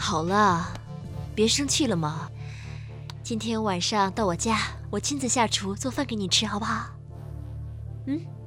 好了，别生气了嘛。今天晚上到我家，我亲自下厨做饭给你吃，好不好？嗯。